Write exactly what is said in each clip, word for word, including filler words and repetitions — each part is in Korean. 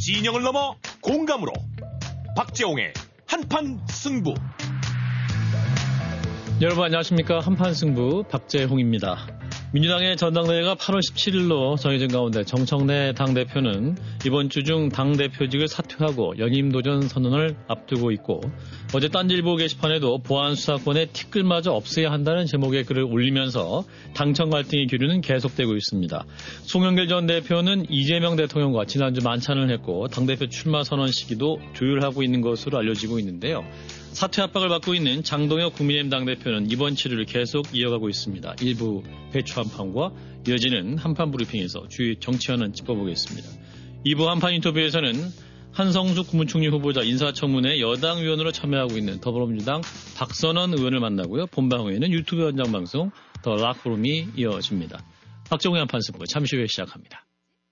진영을 넘어 공감으로 박재홍의 한판 승부. 여러분 안녕하십니까. 한판 승부 박재홍입니다. 민주당의 전당대회가 팔월 십칠일로 정해진 가운데 정청래 당대표는 이번 주 중 당대표직을 사퇴하고 연임도전 선언을 앞두고 있고, 어제 딴지일보 게시판에도 보안수사권의 티끌마저 없애야 한다는 제목의 글을 올리면서 당청 갈등의 기류는 계속되고 있습니다. 송영길 전 대표는 이재명 대통령과 지난주 만찬을 했고 당대표 출마 선언 시기도 조율하고 있는 것으로 알려지고 있는데요. 사퇴 압박을 받고 있는 장동혁 국민의힘 당대표는 이번 치료를 계속 이어가고 있습니다. 일부 배추 한판과 이어지는 한판 브리핑에서 주요 정치현안 짚어보겠습니다. 이 부 한판 인터뷰에서는 한성수 국무총리 후보자 인사청문회 여당 위원으로 참여하고 있는 더불어민주당 박선원 의원을 만나고요. 본방 후에는 유튜브 현장 방송 더 락브룸이 이어집니다. 박정우의 한판 승부 잠시 후에 시작합니다.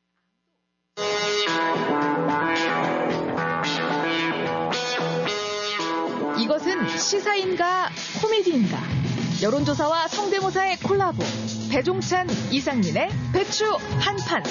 이것은 시사인가 코미디인가? 여론조사와 성대모사의 콜라보. 배종찬, 이상민의 배추 한판.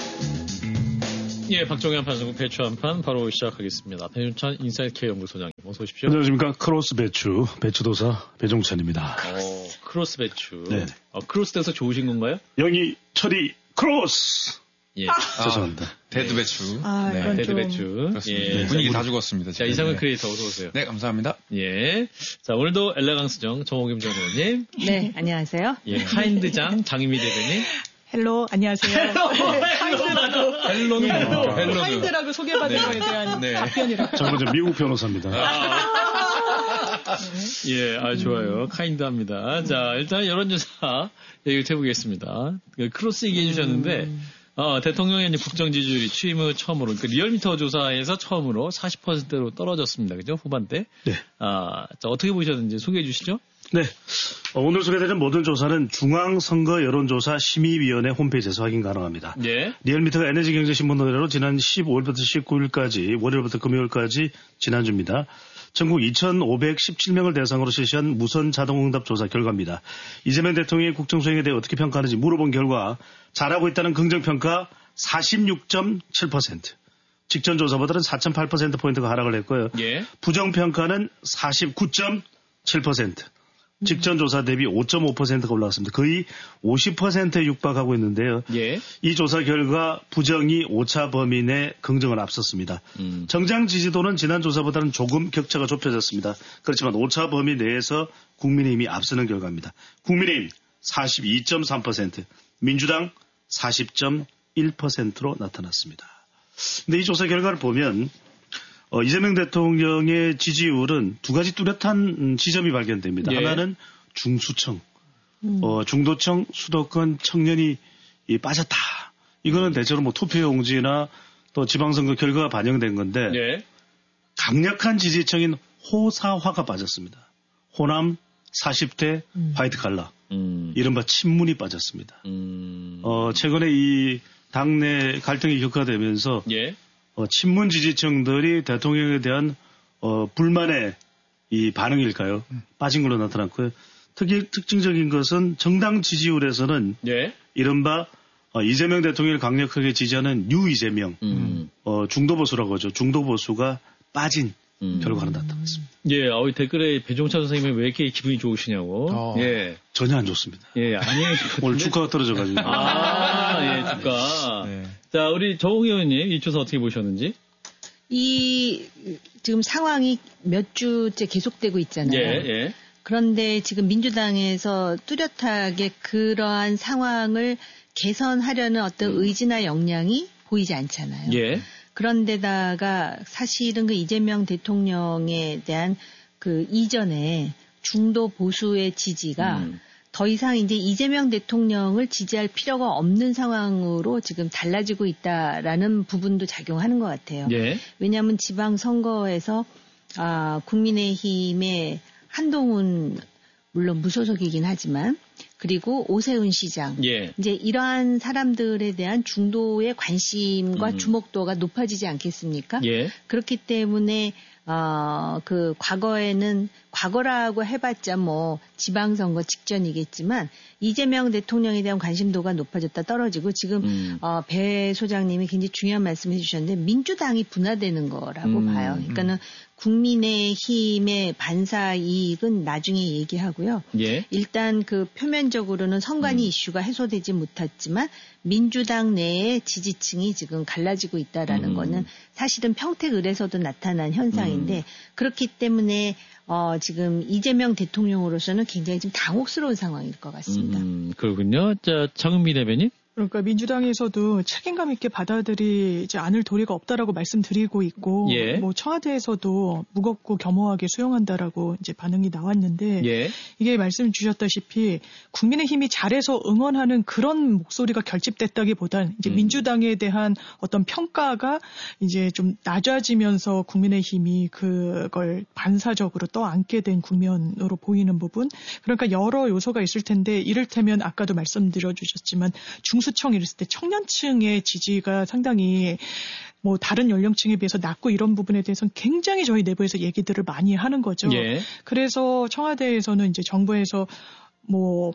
예, 박종현 한판승부 배추 한판 바로 시작하겠습니다. 배종찬 인사이트케어 연구소장님 어서 오십시오. 안녕하십니까. 크로스 배추 배추도사 배종찬입니다. 오, 크로스 배추. 네. 어, 크로스 돼서 좋으신 건가요? 영희 철이 크로스. 예. 아, 죄송합니다. 데드 배추. 아, 네. 데드 배추. 예. 분위기 다 죽었습니다. 자, 이상은 크리에이터 어서 오세요. 네, 감사합니다. 예. 자, 오늘도 엘레강스정 정호김 전 의원님. 네, 안녕하세요. 예, 카인드장 장희미 대변인. 헬로, 안녕하세요. 헬로라고. 헬로는 헬로. 헬로는. 카인드라고 소개받은 네. 거에 대한 네. 답변이라고. 저는 이제 미국 변호사입니다. 아. 예, 아, 좋아요. 카인드합니다. 자, 일단 여론조사 얘기를 해보겠습니다. 크로스 얘기해 주셨는데, 음. 어, 대통령의 국정 지지율이 취임 후 처음으로, 그 리얼미터 조사에서 처음으로 사십 퍼센트로 떨어졌습니다. 그죠? 후반때. 네. 아, 자, 어떻게 보셨는지 소개해 주시죠. 네. 어, 오늘 소개되는 모든 조사는 중앙선거 여론조사 심의위원회 홈페이지에서 확인 가능합니다. 예. 리얼미터가 에너지경제신문 노래로 지난 십오일부터 십구일까지, 월요일부터 금요일까지 지난주입니다. 전국 이천오백십칠 명을 대상으로 실시한 무선 자동응답 조사 결과입니다. 이재명 대통령의 국정수행에 대해 어떻게 평가하는지 물어본 결과 잘하고 있다는 긍정평가 사십육 점 칠 퍼센트. 직전 조사보다는 사 점 팔 퍼센트포인트가 하락을 했고요. 예. 부정평가는 사십구 점 칠 퍼센트. 직전 조사 대비 오 점 오 퍼센트가 올라왔습니다. 거의 오십 퍼센트에 육박하고 있는데요. 예. 이 조사 결과 부정이 오차 범위 내 긍정을 앞섰습니다. 음. 정당 지지도는 지난 조사보다는 조금 격차가 좁혀졌습니다. 그렇지만 오차 범위 내에서 국민의힘이 앞서는 결과입니다. 국민의힘 사십이 점 삼 퍼센트, 민주당 사십 점 일 퍼센트로 나타났습니다. 근데 이 조사 결과를 보면 어, 이재명 대통령의 지지율은 두 가지 뚜렷한 지점이 발견됩니다. 예. 하나는 중수청, 음. 어, 중도청, 수도권 청년이 이 빠졌다. 이거는 대체로 뭐 투표용지나 또 지방선거 결과가 반영된 건데 예. 강력한 지지층인 호사화가 빠졌습니다. 호남 사십 대 음. 화이트 칼라, 음. 이른바 친문이 빠졌습니다. 음. 어, 최근에 이 당내 갈등이 격화되면서 예. 어, 친문 지지층들이 대통령에 대한 어, 불만의 이 반응일까요? 음. 빠진 걸로 나타났고요. 특히 특징적인 것은 정당 지지율에서는 예. 이른바 어, 이재명 대통령을 강력하게 지지하는 뉴 이재명, 음. 어, 중도보수라고 하죠. 중도보수가 빠진 음. 결과가 나타났습니다. 예, 어, 댓글에 배종찬 선생님이 왜 이렇게 기분이 좋으시냐고. 어, 예. 전혀 안 좋습니다. 예, 아니에요. 오늘 주가가 떨어져가지고. 아, 예, 주가. 네. 자, 우리 정홍 의원님, 이 조사 어떻게 보셨는지? 이, 지금 상황이 몇 주째 계속되고 있잖아요. 예, 예. 그런데 지금 민주당에서 뚜렷하게 그러한 상황을 개선하려는 어떤 음. 의지나 역량이 보이지 않잖아요. 예. 그런데다가 사실은 그 이재명 대통령에 대한 그 이전에 중도 보수의 지지가 음. 더 이상 이제 이재명 대통령을 지지할 필요가 없는 상황으로 지금 달라지고 있다라는 부분도 작용하는 것 같아요. 예. 왜냐하면 지방선거에서 아, 국민의힘의 한동훈 물론 무소속이긴 하지만 그리고 오세훈 시장. 예. 이제 이러한 사람들에 대한 중도의 관심과 음. 주목도가 높아지지 않겠습니까? 예. 그렇기 때문에 어, 그 과거에는 과거라고 해봤자 뭐 지방선거 직전이겠지만 이재명 대통령에 대한 관심도가 높아졌다 떨어지고 지금 음. 어, 배 소장님이 굉장히 중요한 말씀을 해주셨는데 민주당이 분화되는 거라고 음. 봐요. 그러니까는 국민의힘의 반사 이익은 나중에 얘기하고요. 예. 일단 그 표면적으로는 선관위 음. 이슈가 해소되지 못했지만 민주당 내의 지지층이 지금 갈라지고 있다라는 음. 거는 사실은 평택을에서도 나타난 현상인데 음. 그렇기 때문에 어, 지금 이재명 대통령으로서는 굉장히 좀 당혹스러운 상황일 것 같습니다. 음, 그렇군요. 자, 정은미 대변인. 그러니까 민주당에서도 책임감 있게 받아들이지 않을 도리가 없다라고 말씀드리고 있고, 예. 뭐 청와대에서도 무겁고 겸허하게 수용한다라고 이제 반응이 나왔는데, 예. 이게 말씀 주셨다시피 국민의힘이 잘해서 응원하는 그런 목소리가 결집됐다기보단 이제 음. 민주당에 대한 어떤 평가가 이제 좀 낮아지면서 국민의힘이 그걸 반사적으로 떠안게 된 국면으로 보이는 부분. 그러니까 여러 요소가 있을 텐데 이를테면 아까도 말씀드려 주셨지만 중수 수청 이랬을 때 청년층의 지지가 상당히 뭐 다른 연령층에 비해서 낮고 이런 부분에 대해서는 굉장히 저희 내부에서 얘기들을 많이 하는 거죠. 예. 그래서 청와대에서는 이제 정부에서 뭐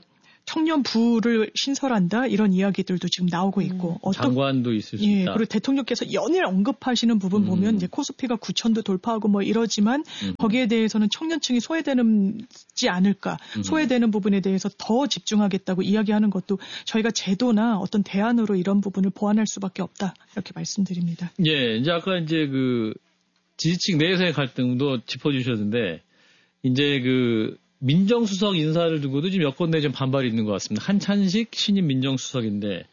청년부를 신설한다 이런 이야기들도 지금 나오고 있고 음, 어떤 장관도 있을 수 예, 있다. 그리고 대통령께서 연일 언급하시는 부분 음. 보면 이제 코스피가 구천도 돌파하고 뭐 이러지만 음. 거기에 대해서는 청년층이 소외되는지 않을까 음. 소외되는 부분에 대해서 더 집중하겠다고 이야기하는 것도 저희가 제도나 어떤 대안으로 이런 부분을 보완할 수밖에 없다 이렇게 말씀드립니다. 예, 이제 아까 이제 그 지지층 내에서의 갈등도 짚어주셨는데 이제 그 민정수석 인사를 두고도 지금 여권내에 좀 반발이 있는 것 같습니다. 한찬식 신임 민정수석인데,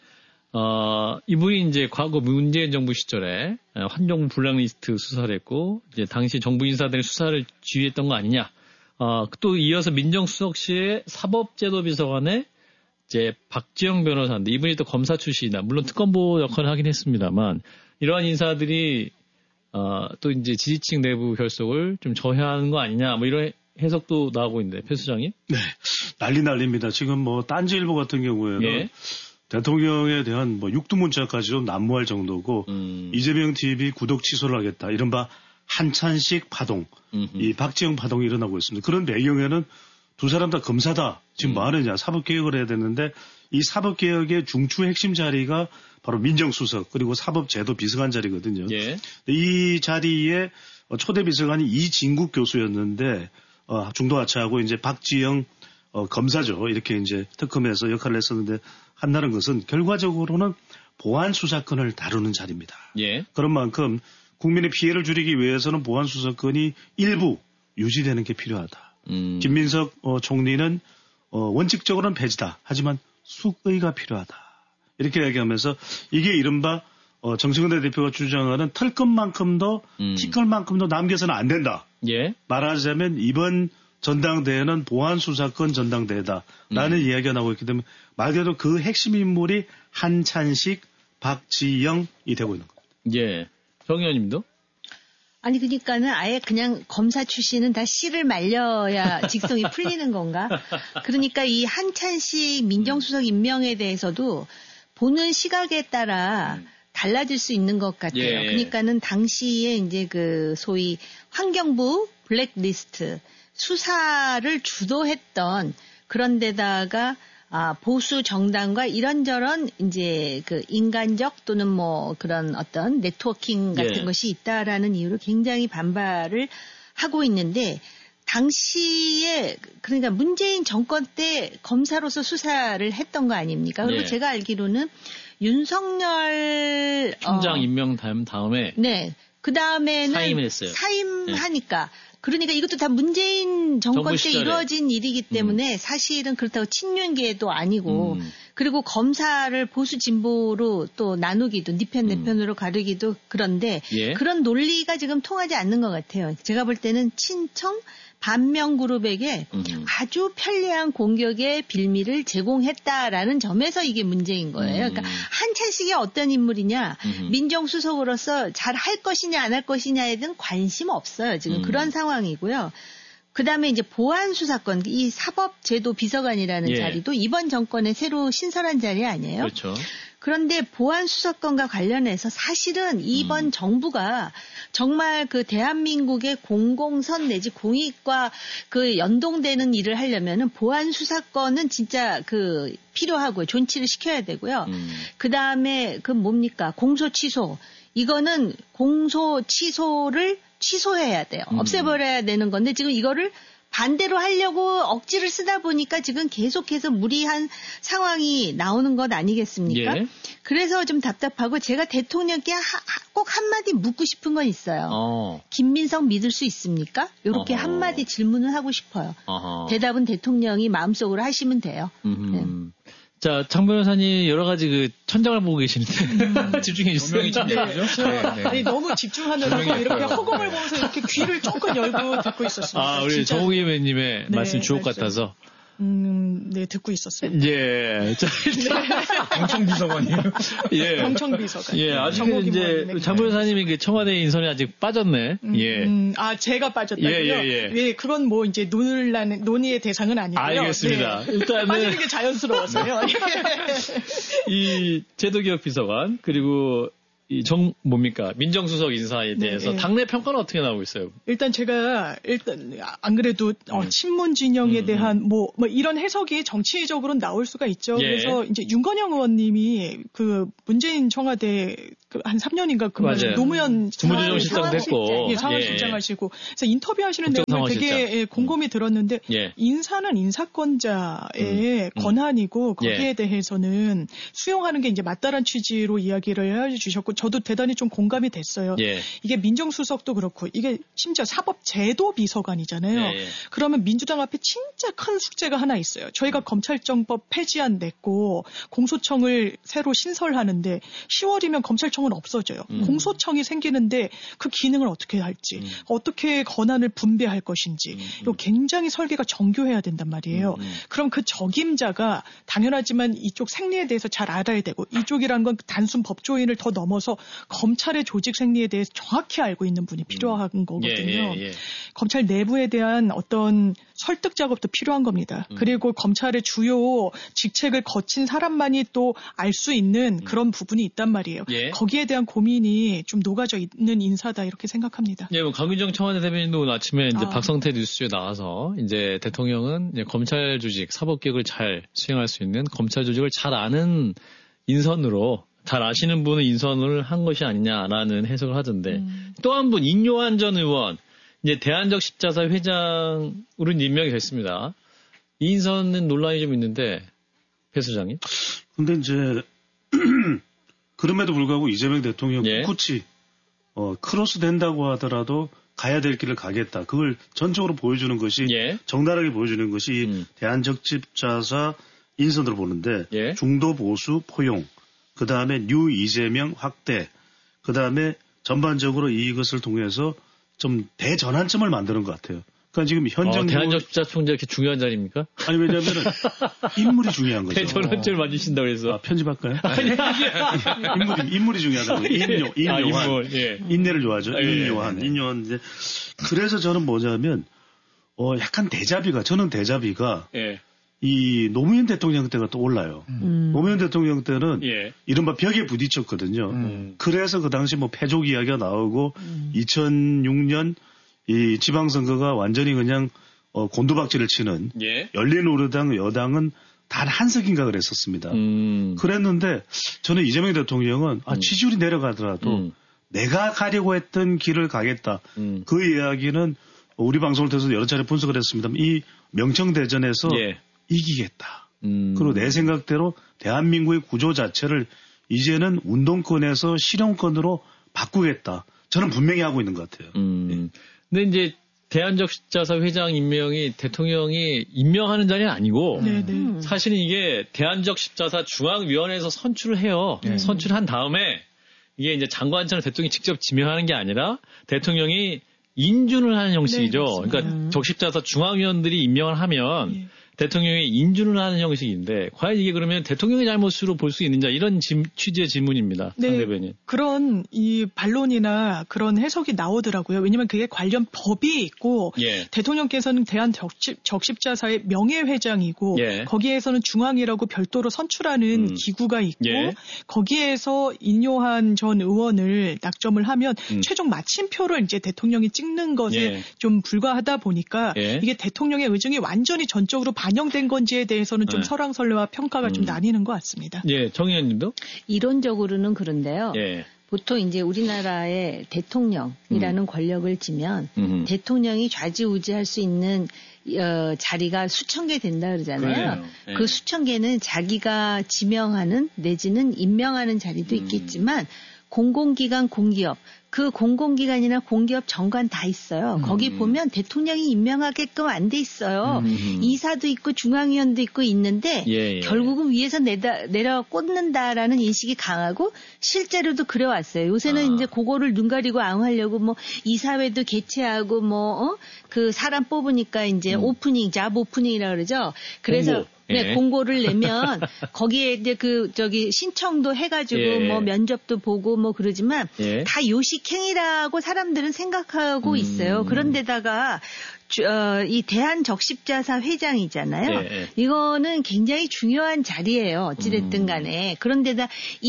어, 이분이 이제 과거 문재인 정부 시절에 환경 블랙리스트 수사를 했고, 이제 당시 정부 인사들의 수사를 지휘했던 거 아니냐. 어, 또 이어서 민정수석실의 사법제도비서관에 이제 박지영 변호사인데, 이분이 또 검사 출신이다. 물론 특검보 역할을 하긴 했습니다만, 이러한 인사들이, 어, 또 이제 지지층 내부 결속을 좀 저해하는 거 아니냐, 뭐 이런 해석도 나오고 있는데, 표 수장님? 네. 난리 난리입니다. 지금 뭐, 딴지일보 같은 경우에는 예. 대통령에 대한 뭐, 육두문자까지도 난무할 정도고, 음. 이재명 티비 구독 취소를 하겠다. 이른바 한찬식 파동, 음흠. 이 박지영 파동이 일어나고 있습니다. 그런 배경에는 두 사람 다 검사다. 지금 음. 뭐 하느냐. 사법개혁을 해야 되는데, 이 사법개혁의 중추 핵심 자리가 바로 민정수석, 그리고 사법제도 비서관 자리거든요. 예. 이 자리에 초대 비서관이 이진국 교수였는데, 어, 중도하차하고 이제 박지영 어, 검사죠. 이렇게 이제 특검에서 역할을 했었는데 한다는 것은 결과적으로는 보안 수사권을 다루는 자리입니다. 예. 그런 만큼 국민의 피해를 줄이기 위해서는 보안 수사권이 일부 유지되는 게 필요하다. 음. 김민석 어, 총리는 어, 원칙적으로는 폐지다. 하지만 숙의가 필요하다. 이렇게 얘기하면서 이게 이른바 어, 정청래 대표가 주장하는 털끝만큼도 음. 티끌만큼도 남겨서는 안 된다. 예. 말하자면 이번 전당대회는 보안수사권 전당대회다라는 음. 이야기가 나오고 있기 때문에 말 그대로 그 핵심 인물이 한찬식, 박지영이 되고 있는 겁니다. 예. 정 의원님도? 아니 그러니까는 아예 그냥 검사 출신은 다 씨를 말려야 직성이 풀리는 건가? 그러니까 이 한찬식 민정수석 임명에 대해서도 보는 시각에 따라 달라질 수 있는 것 같아요. 예. 그러니까는 당시에 이제 그 소위 환경부 블랙리스트 수사를 주도했던 그런 데다가 아, 보수 정당과 이런저런 이제 그 인간적 또는 뭐 그런 어떤 네트워킹 같은 예. 것이 있다라는 이유로 굉장히 반발을 하고 있는데 당시에 그러니까 문재인 정권 때 검사로서 수사를 했던 거 아닙니까? 그리고 예. 제가 알기로는 윤석열 총장 어, 임명 다음에 네. 그 다음에는 사임을 했어요. 사임하니까 그러니까 이것도 다 문재인 정권 정부 때 시절에. 이루어진 일이기 때문에 음. 사실은 그렇다고 친윤계도 아니고 음. 그리고 검사를 보수 진보로 또 나누기도 네 편 내 편으로 음. 가르기도 그런데 예. 그런 논리가 지금 통하지 않는 것 같아요. 제가 볼 때는 친청 반명 그룹에게 음. 아주 편리한 공격의 빌미를 제공했다라는 점에서 이게 문제인 거예요. 음. 그러니까 한찬식이 어떤 인물이냐, 음. 민정수석으로서 잘 할 것이냐 안 할 것이냐에 대한 관심 없어요. 지금 음. 그런 상황이고요. 그다음에 이제 보안 수사권, 이 사법제도 비서관이라는 예. 자리도 이번 정권에 새로 신설한 자리 아니에요? 그렇죠. 그런데 보안 수사권과 관련해서 사실은 이번 음. 정부가 정말 그 대한민국의 공공선 내지 공익과 그 연동되는 일을 하려면은 보안 수사권은 진짜 그 필요하고요. 존치를 시켜야 되고요. 음. 그 다음에 그 뭡니까? 공소 취소. 이거는 공소 취소를 취소해야 돼요. 음. 없애버려야 되는 건데 지금 이거를 반대로 하려고 억지를 쓰다 보니까 지금 계속해서 무리한 상황이 나오는 것 아니겠습니까? 예. 그래서 좀 답답하고 제가 대통령께 꼭 한마디 묻고 싶은 건 있어요. 어. 김민석 믿을 수 있습니까? 이렇게 어허. 한마디 질문을 하고 싶어요. 어허. 대답은 대통령이 마음속으로 하시면 돼요. 네. 자, 장 변호사님 여러 가지 그 천장을 보고 계시는데 음. 집중해 주세요. 조명이 침대죠? 네, 네. 아니 너무 집중하느라고 이렇게 허공을 보면서 이렇게 귀를 조금 열고 듣고 있었습니다. 아, 우리 정우기 의원님의 네, 말씀 주옥 말씀. 같아서. 음, 네, 듣고 있었어요. 예. 자, 경청비서관이에요? 예. 경청비서관. 예, 아직 이제 장 변호사님이 그 청와대 인선이 아직 빠졌네. 음, 예. 음, 아, 제가 빠졌다고요? 예, 예, 예. 예, 그건 뭐 이제 논의라는, 논의의 대상은 아니고요. 알겠습니다. 네. 일단은. 빠지는 게 자연스러워서요. 이 제도개혁 비서관, 그리고 이 정, 뭡니까? 민정수석 인사에 대해서 네, 네. 당내 평가는 어떻게 나오고 있어요? 일단 제가, 일단, 안 그래도, 음. 어, 친문 진영에 음. 대한, 뭐, 뭐, 이런 해석이 정치적으로 나올 수가 있죠. 예. 그래서 이제 윤건영 의원님이 그 문재인 청와대 그 한 삼 년인가 그 노무현 국무조정실장도 했고. 예, 상황실장 예. 하시고. 그래서 인터뷰 하시는 내용을 되게 예, 곰곰이 들었는데, 예. 인사는 인사권자의 음. 권한이고, 거기에 예. 대해서는 수용하는 게 이제 맞다란 취지로 이야기를 해주셨고, 저도 대단히 좀 공감이 됐어요. 예. 이게 민정수석도 그렇고 이게 심지어 사법제도 비서관이잖아요. 예. 그러면 민주당 앞에 진짜 큰 숙제가 하나 있어요. 저희가 검찰정법 폐지안 냈고 공소청을 새로 신설하는데 시월이면 검찰청은 없어져요. 음. 공소청이 생기는데 그 기능을 어떻게 할지 음. 어떻게 권한을 분배할 것인지 음. 이거 굉장히 설계가 정교해야 된단 말이에요. 음. 그럼 그 적임자가 당연하지만 이쪽 생리에 대해서 잘 알아야 되고 이쪽이라는 건 단순 법조인을 더 넘어서 검찰의 조직 생리에 대해서 정확히 알고 있는 분이 필요한 음. 거거든요. 예, 예, 예. 검찰 내부에 대한 어떤 설득 작업도 필요한 겁니다. 음. 그리고 검찰의 주요 직책을 거친 사람만이 또 알 수 있는 음. 그런 부분이 있단 말이에요. 예. 거기에 대한 고민이 좀 녹아져 있는 인사다 이렇게 생각합니다. 예, 뭐 강균정 청와대 대변인도 오늘 아침에 이제 아. 박성태 뉴스에 나와서 이제 대통령은 이제 검찰 조직, 사법개혁을 잘 수행할 수 있는 검찰 조직을 잘 아는 인선으로 잘 아시는 분은 인선을 한 것이 아니냐라는 해석을 하던데 음. 또 한 분 인요한 전 의원 이제 대한적 십자사 회장으로 임명이 됐습니다. 이 인선은 논란이 좀 있는데 배 소장님. 근데 이제 그럼에도 불구하고 이재명 대통령 예. 꿋꿋이 어, 크로스 된다고 하더라도 가야 될 길을 가겠다. 그걸 전적으로 보여주는 것이 예. 정당하게 보여주는 것이 음. 대한적 십자사 인선으로 보는데 예. 중도 보수 포용. 그 다음에 뉴 이재명 확대, 그 다음에 전반적으로 이것을 통해서 좀 대전환점을 만드는 것 같아요. 그러니까 지금 현 정부. 어, 대한적 십자총재 이렇게 중요한 자리입니까? 아니, 왜냐면은 인물이 중요한 거죠. 대전환점을 만드신다고 해서. 아, 편집할까요? 아니, 아니. 인물이, 인물이 중요하다고. 인요, 인요한. 아, 인물, 예. 인내를 좋아하죠. 아, 인요한. 예, 예. 인요한. 이제 그래서 저는 뭐냐면, 어, 약간 대자비가, 저는 대자비가. 예. 이 노무현 대통령 때가 또 올라요. 음. 노무현 대통령 때는 예. 이른바 벽에 부딪혔거든요. 음. 그래서 그 당시 뭐 패족 이야기가 나오고 음. 이천육 년 이 지방선거가 완전히 그냥 어, 곤두박질을 치는 예. 열린우리당 여당은 단 한석인가 그랬었습니다. 음. 그랬는데 저는 이재명 대통령은 아, 지지율이 내려가더라도 음. 내가 가려고 했던 길을 가겠다. 음. 그 이야기는 우리 방송을 통해서 여러 차례 분석을 했습니다만 이 명청대전에서 예. 이기겠다. 음. 그리고 내 생각대로 대한민국의 구조 자체를 이제는 운동권에서 실용권으로 바꾸겠다. 저는 분명히 하고 있는 것 같아요. 음. 네. 근데 이제 대한적 십자사 회장 임명이 대통령이 임명하는 자리는 아니고 음. 사실은 이게 대한적 십자사 중앙위원회에서 선출을 해요. 음. 선출한 다음에 이게 이제 장관처럼 대통령이 직접 지명하는 게 아니라 대통령이 인준을 하는 형식이죠. 네, 그러니까 음. 적십자사 중앙위원들이 임명을 하면 예. 대통령이 인준을 하는 형식인데 과연 이게 그러면 대통령의 잘못으로 볼 수 있느냐 이런 지, 취지의 질문입니다. 네, 상 대변인. 그런 이 반론이나 그런 해석이 나오더라고요. 왜냐하면 그게 관련 법이 있고 예. 대통령께서는 대한 적십, 적십자사의 명예회장이고 예. 거기에서는 중앙이라고 별도로 선출하는 음. 기구가 있고 예. 거기에서 인요한 전 의원을 낙점을 하면 음. 최종 마침표를 이제 대통령이 찍는 것에 예. 좀 불과하다 보니까 예. 이게 대통령의 의중이 완전히 전적으로 반영된 건지에 대해서는 좀 예. 설왕설래와 평가가 음. 좀 나뉘는 것 같습니다. 예, 정의원님도. 이론적으로는 그런데요. 예. 보통 이제 우리나라의 대통령이라는 음. 권력을 지면 음흠. 대통령이 좌지우지할 수 있는 어, 자리가 수천 개 된다 그러잖아요. 그러네요. 예. 그 수천 개는 자기가 지명하는 내지는 임명하는 자리도 음. 있겠지만 공공기관, 공기업 그 공공기관이나 공기업 정관 다 있어요. 음. 거기 보면 대통령이 임명하게끔 안 돼 있어요. 음. 이사도 있고 중앙위원도 있고 있는데 예, 예. 결국은 위에서 내다, 내려 꽂는다라는 인식이 강하고 실제로도 그래왔어요. 요새는 아. 이제 그거를 눈 가리고 앙하려고 뭐 이사회도 개최하고 뭐, 어? 그 사람 뽑으니까 이제 음. 오프닝, 잡 오프닝이라고 그러죠. 그래서 공고. 네, 예. 공고를 내면 거기에 이제 그 저기 신청도 해가지고 예. 뭐 면접도 보고 뭐 그러지만 예. 다 요식행위라고 사람들은 생각하고 음. 있어요. 그런데다가 주- 어, 이 대한적십자사 회장이잖아요. 예, 예. 이거는 굉장히 중요한 자리예요. 어찌됐든 음. 간에. 그런데다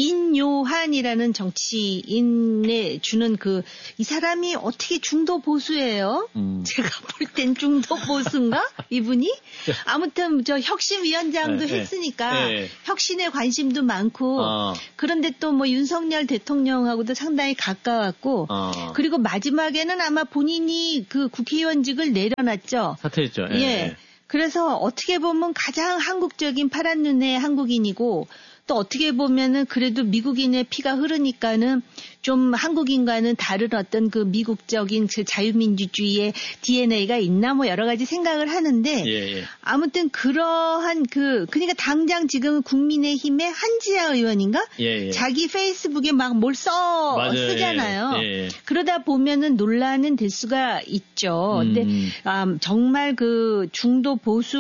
인요한이라는 정치인에 주는 그 이 사람이 어떻게 중도 보수예요? 음. 제가 볼 땐 중도 보수인가? 이분이? 아무튼 저 혁신위원장도 예, 예. 했으니까 예. 혁신에 관심도 많고 아. 그런데 또 뭐 윤석열 대통령하고도 상당히 가까웠고 아. 그리고 마지막에는 아마 본인이 그 국회의원직을 내려놨죠. 사퇴했죠. 예. 예. 그래서 어떻게 보면 가장 한국적인 파란 눈의 한국인이고 또 어떻게 보면은 그래도 미국인의 피가 흐르니까는 좀 한국인과는 다른 어떤 그 미국적인 그 자유민주주의의 디엔에이가 있나 뭐 여러 가지 생각을 하는데 예, 예. 아무튼 그러한 그 그러니까 당장 지금 국민의힘의 한지아 의원인가 예, 예. 자기 페이스북에 막 뭘 써 맞아요. 쓰잖아요. 예, 예. 그러다 보면은 논란은 될 수가 있죠. 근데 음. 아, 정말 그 중도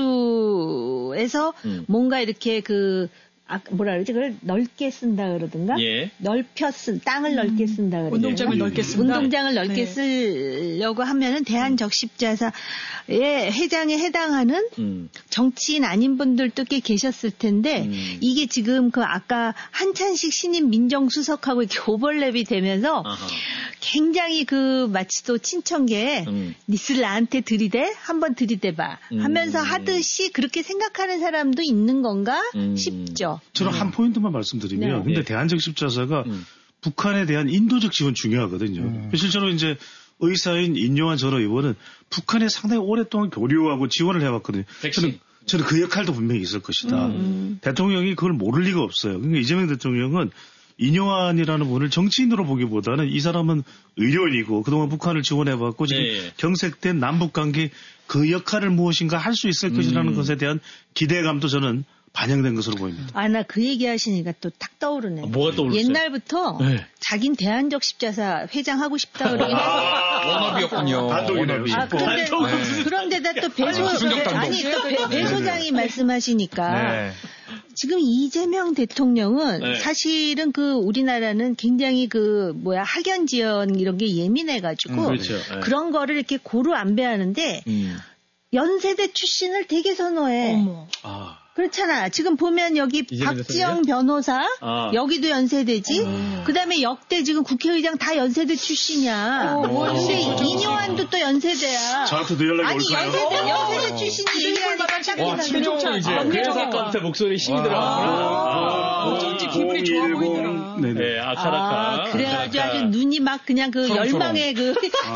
보수에서 음. 뭔가 이렇게 그 아, 뭐라 그러지? 그걸 넓게 쓴다 그러든가? 예. 넓혀 쓴, 땅을 넓게 쓴다 그러든가? 운동장을 넓게 쓴다. 운동장을 넓게 네. 쓰려고 하면은 대한적십자사의 회장에 해당하는 음. 정치인 아닌 분들도 꽤 계셨을 텐데 음. 이게 지금 그 아까 한찬식 신임 민정수석하고 이렇게 오버랩이 되면서 아하. 굉장히 그 마치 또 친척에 음. 니스를 나한테 들이대? 한번 들이대봐 하면서 음. 하듯이 그렇게 생각하는 사람도 있는 건가 음. 싶죠. 저는 한 포인트만 말씀드리면, 네. 근데 예. 대한적십자사가 음. 북한에 대한 인도적 지원 중요하거든요. 실제로 이제 의사인 인요한 전 의원은 북한에 상당히 오랫동안 교류하고 지원을 해왔거든요. 백신. 저는, 저는 그 역할도 분명히 있을 것이다. 음. 대통령이 그걸 모를 리가 없어요. 그러니까 이재명 대통령은 인요한이라는 분을 정치인으로 보기보다는 이 사람은 의료인이고 그동안 북한을 지원해왔고 지금 예. 경색된 남북관계 그 역할을 무엇인가 할 수 있을 것이라는 음. 것에 대한 기대감도 저는 반영된 것으로 보입니다. 아, 나 그 얘기 하시니까 또 딱 떠오르네. 아, 뭐가 떠올랐어요? 옛날부터 네. 자긴 대한적십자사 회장 하고 싶다 그러긴 했어. 워너비였군요. 단독이네요. 워너비. 아, 그런데, 네. 그런데다 또 배소, 아니, 충격 단독. 아니, 또 배, 배 소장이 말씀하시니까. 네. 지금 이재명 대통령은 네. 사실은 그 우리나라는 굉장히 그 뭐야 학연 지연 이런 게 예민해가지고 음, 그렇죠. 네. 그런 거를 이렇게 고루 안배하는데 음. 연세대 출신을 되게 선호해. 어머. 아. 그렇잖아. 지금 보면 여기 이재명 박지영 변호사 아. 여기도 연세대지. 그다음에 역대 지금 국회의장 다 연세대 출신이야. 근데 이뇨한도 또 연세대야. 저한테도 연락이 아니 올까요? 연세대 연세대 출신이 얘기하니까 와, 딱 최종 이제. 아, 그래서 아까부터 목소리 힘이 들어갔구나. 어쩐지 기분이 좋아 보이더라. 네네. 네, 아카라카. 아, 그래가지고 아카라카. 아주 눈이 막 그냥 그 초롱초롱. 열망의 그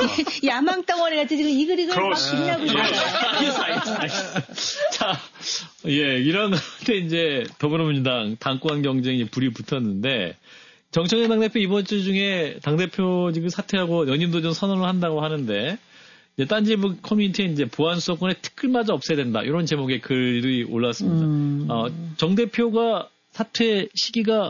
야망 덩어리 같이 지금 이글이글 막 크로스. 빛나고 있어요. 알겠어, 알겠어, 알겠어. 자, 예, 이런 가운데 이제 더불어민주당 당권 경쟁이 불이 붙었는데 정청래 당대표 이번 주 중에 당대표 지금 사퇴하고 연임도전 선언을 한다고 하는데 이제 딴지부 커뮤니티에 이제 보안수사권의 특글마저 없애야 된다 이런 제목의 글이 올랐습니다. 음. 어, 정 대표가 사퇴 시기가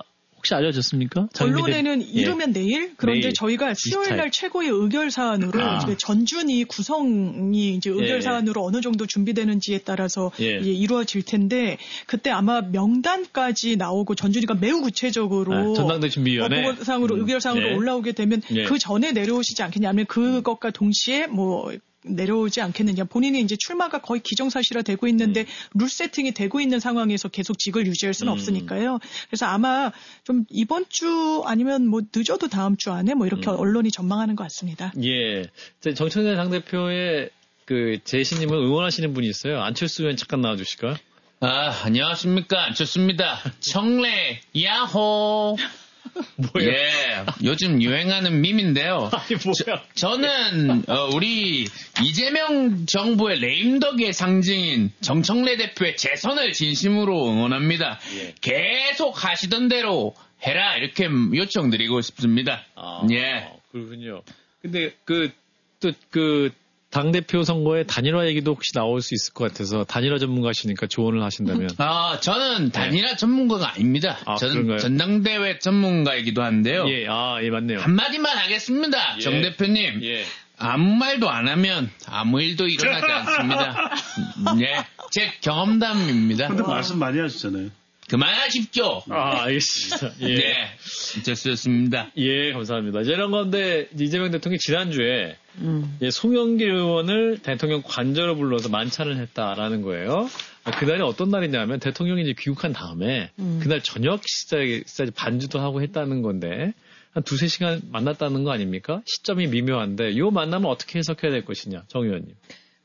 혹시 알려졌습니까? 언론에는 예. 이르면 내일. 그런데 내일. 저희가 시월 날 최고의 의결 사안으로 아. 전준이 구성이 이제 의결 예. 사안으로 어느 정도 준비되는지에 따라서 예. 이제 이루어질 텐데 그때 아마 명단까지 나오고 전준이가 매우 구체적으로 아, 전당대 준비위원회 어, 보고사항으로 음. 의결사항으로 예. 올라오게 되면 예. 그 전에 내려오시지 않겠냐 하면 그것과 동시에 뭐 내려오지 않겠느냐. 본인이 이제 출마가 거의 기정사실화 되고 있는데 음. 룰 세팅이 되고 있는 상황에서 계속 직을 유지할 수는 음. 없으니까요. 그래서 아마 좀 이번 주 아니면 뭐 늦어도 다음 주 안에 뭐 이렇게 음. 언론이 전망하는 것 같습니다. 예. 정청래 당대표의 그 재신임을 응원하시는 분이 있어요. 안철수 의원 잠깐 나와주실까요? 아, 안녕하십니까. 안철수입니다. 청래, 야호! 뭐야? 예, 요즘 유행하는 밈인데요. 아니, 뭐야? 저, 저는, 어, 우리 이재명 정부의 레임덕의 상징인 정청래 대표의 재선을 진심으로 응원합니다. 예. 계속 하시던 대로 해라, 이렇게 요청드리고 싶습니다. 아, 예. 그렇군요. 근데 그, 또 그, 당대표 선거에 단일화 얘기도 혹시 나올 수 있을 것 같아서 단일화 전문가시니까 조언을 하신다면. 아, 저는 단일화 네. 전문가가 아닙니다. 아, 저는 그런가요? 전당대회 전문가이기도 한데요. 예, 아, 예, 맞네요. 한마디만 하겠습니다. 예. 정 대표님. 예. 아무 말도 안 하면 아무 일도 일어나지 않습니다. 예, 제 경험담입니다. 근데 말씀 많이 하시잖아요. 그만하십시오. 아, 알겠습니다. 예. 네, 됐습니다. 예, 감사합니다. 이런 건데 이재명 대통령이 지난주에 음. 예, 송영길 의원을 대통령 관저로 불러서 만찬을 했다라는 거예요. 그날이 어떤 날이냐면 대통령이 이제 귀국한 다음에 음. 그날 저녁 식사에 반주도 하고 했다는 건데 한 두세 시간 만났다는 거 아닙니까? 시점이 미묘한데 이 만남은 어떻게 해석해야 될 것이냐, 정 의원님.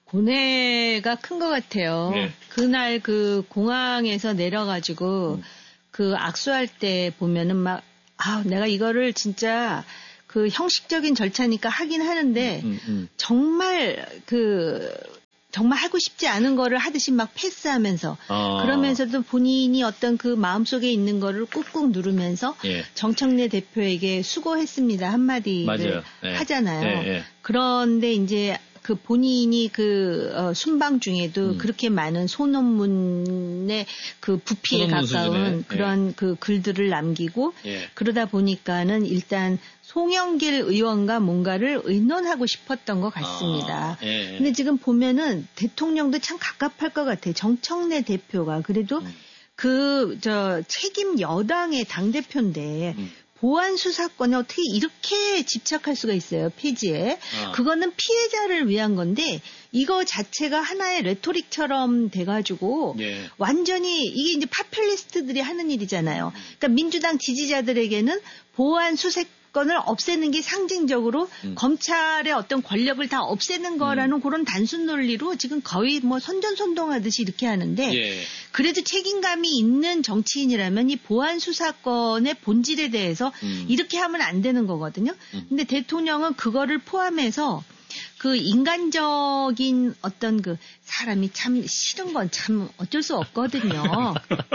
고뇌가 큰 것 같아요. 네. 그날 그 공항에서 내려가지고 음. 그 악수할 때 보면은 막, 아, 내가 이거를 진짜 그 형식적인 절차니까 하긴 하는데 음, 음, 음. 정말 그 정말 하고 싶지 않은 거를 하듯이 막 패스하면서 아. 그러면서도 본인이 어떤 그 마음속에 있는 거를 꾹꾹 누르면서 예. 정청래 대표에게 수고했습니다 한마디를 네. 하잖아요. 네, 네. 그런데 이제 그 본인이 그 어, 순방 중에도 음. 그렇게 많은 소논문의 그 부피에 가까운 수준에. 그런 예. 그 글들을 남기고 예. 그러다 보니까는 일단 송영길 의원과 뭔가를 의논하고 싶었던 것 같습니다. 아, 예. 근데 지금 보면은 대통령도 참 갑갑할 것 같아요. 정청래 대표가 그래도 음. 그 저 책임 여당의 당대표인데 음. 보안 수사권에 어떻게 이렇게 집착할 수가 있어요, 폐지에. 어. 그거는 피해자를 위한 건데, 이거 자체가 하나의 레토릭처럼 돼가지고, 예. 완전히, 이게 이제 파퓰리스트들이 하는 일이잖아요. 그러니까 민주당 지지자들에게는 보안 수사 건을 없애는 게 상징적으로 음. 검찰의 어떤 권력을 다 없애는 거라는 음. 그런 단순 논리로 지금 거의 뭐 선전선동하듯이 이렇게 하는데 예. 그래도 책임감이 있는 정치인이라면 이 보안 수사권의 본질에 대해서 음. 이렇게 하면 안 되는 거거든요. 음. 근데 대통령은 그거를 포함해서 그 인간적인 어떤 그 사람이 참 싫은 건 참 어쩔 수 없거든요.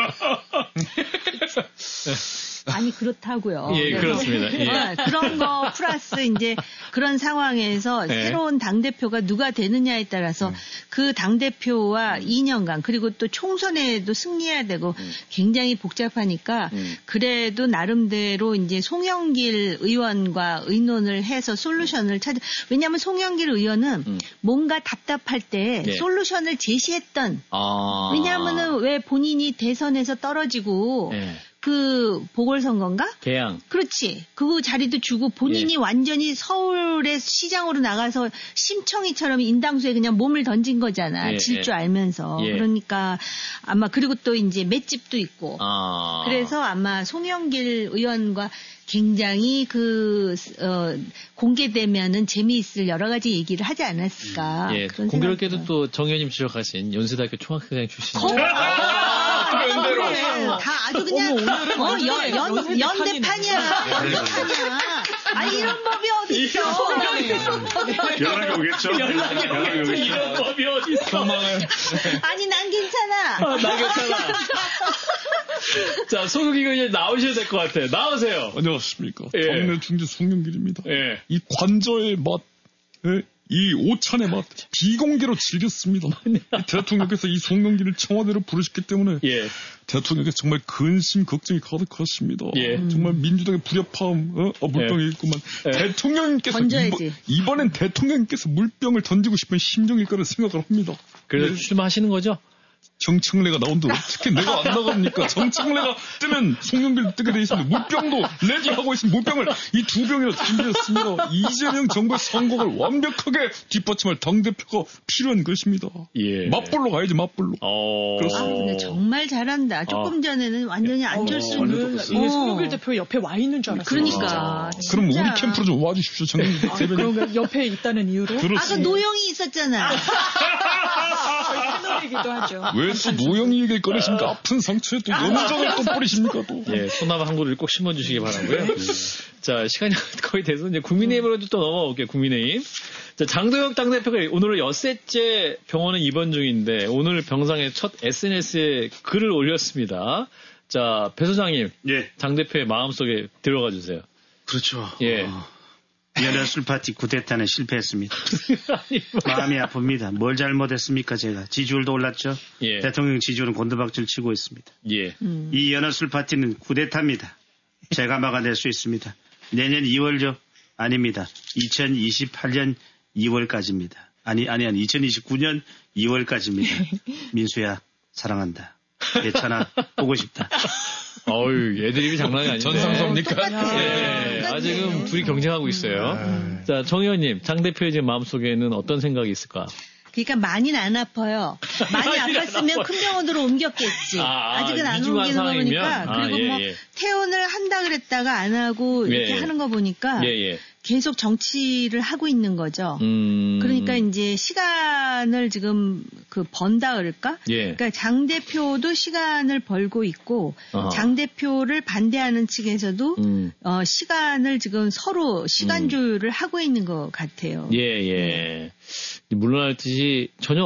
아니 그렇다고요. 예, 그렇습니다. 예. 그런 거 플러스 이제 그런 상황에서 예. 새로운 당 대표가 누가 되느냐에 따라서 음. 그 당 대표와 음. 이 년간 그리고 또 총선에도 승리해야 되고 음. 굉장히 복잡하니까 음. 그래도 나름대로 이제 송영길 의원과 의논을 해서 솔루션을 찾아. 왜냐하면 송영길 의원은 음. 뭔가 답답할 때 예. 솔루션을 제시했던. 아. 왜냐하면은 왜 본인이 대선에서 떨어지고. 예. 그 보궐선거인가? 개항. 그렇지. 그 자리도 주고 본인이 예. 완전히 서울의 시장으로 나가서 심청이처럼 인당수에 그냥 몸을 던진 거잖아. 예. 질 줄 알면서. 예. 그러니까 아마 그리고 또 이제 맷집도 있고. 아. 그래서 아마 송영길 의원과 굉장히 그, 어, 공개되면은 재미있을 여러 가지 얘기를 하지 않았을까. 예. 공교롭게도 또 정 의원님 지적하신 연세대학교 총학생 출신. 연대로. 다 아주 그냥 어, 연, 연, 연대판이야. 연대판이야. 아니 이런 법이 어디 있어? 연락이 오겠죠. 연락이 오겠죠. 이런 법이 어디 있어? 아니 난 괜찮아. 아, 난 괜찮아. 자, 소극이가 이제 나오셔야 될 것 같아요. 나오세요. 안녕하십니까. 예. 정내 중지 송영길입니다. 예. 이 관저의 맛, 예? 이 오찬의 맛 비공개로 즐겼습니다. 대통령께서 이 송영길을 청와대로 부르셨기 때문에 예. 대통령께서 정말 근심 걱정이 가득하십니다. 예. 정말 민주당의 불협화음 어? 어, 물병이 예. 있구만. 예. 대통령님께서 던져야지. 이번, 이번엔 대통령님께서 물병을 던지고 싶은 심정일 거라 생각을 합니다. 그래서 예. 출마하시는 거죠? 정청래가 나온데 어떻게 내가 안 나갑니까? 정청래가 뜨면 송영길 뜨게 돼 있습니다. 물병도 레디하고 있습니다. 물병을 이 두 병이나 준비했습니다. 이재명 정부의 선거를 완벽하게 뒷받침할 당대표가 필요한 것입니다. 예. 맞불로 가야지 맞불로. 어. 아, 그렇습니다. 근데 정말 잘한다. 조금 전에는 완전히 안철수는 이게 송영길 대표 옆에 와 있는 줄 알았어요. 그러니까. 그럼 진짜. 우리 캠프로 좀 와주십시오. 정님. 아, 그런가 옆에 있다는 이유로 아까 노영이 있었잖아. 패널이기도 하죠. 왜 또 노영이 얘기를 꺼내십니까? 아픈 상처에 또 연정을 또 뿌리십니까? 또. 예, 소나무 한 그루를 꼭 심어주시기 바라고요. 자, 시간이 거의 돼서 이제 국민의힘으로 또 넘어올게요. 국민의힘. 자, 장도혁 당대표가 오늘 엿새째 병원에 입원 중인데 오늘 병상에 첫 에스엔에스에 글을 올렸습니다. 자, 배 소장님, 예. 당대표의 마음속에 들어가 주세요. 그렇죠. 예. 어, 연애 술파티 쿠데타는 실패했습니다. 아니, 뭐. 마음이 아픕니다. 뭘 잘못했습니까, 제가. 지지율도 올랐죠. 예. 대통령 지지율은 곤두박질 치고 있습니다. 예. 음. 이 연애 술파티는 쿠데타입니다. 제가 막아낼 수 있습니다. 내년 이월죠? 아닙니다. 이천이십팔 년 이월까지입니다. 아니, 아니, 아니, 이천이십구 년 이월까지입니다. 민수야, 사랑한다. 괜찮아, 보고 싶다. 어유 애드립이 장난이 아닌데. 전상섭입니까? 예. 아, 지금 둘이 경쟁하고 있어요. 자, 정 의원님, 장 대표의 지금 마음속에는 어떤 생각이 있을까? 그러니까 많이는 안 아파요. 많이 많이는 안 아팠으면 아파요. 큰 병원으로 옮겼겠지. 아, 아직은 안 위중한 옮기는 거 보니까. 상황이면? 아, 그리고 예, 뭐 예. 퇴원을 한다 그랬다가 안 하고 이렇게 예, 예. 하는 거 보니까 예, 예. 계속 정치를 하고 있는 거죠. 음. 그러니까 이제 시간을 지금 그 번다 그럴까? 예. 그러니까 장 대표도 시간을 벌고 있고 어허. 장 대표를 반대하는 측에서도 음. 어, 시간을 지금 서로 시간 음. 조율을 하고 있는 것 같아요. 예, 예. 물러날 듯이 전혀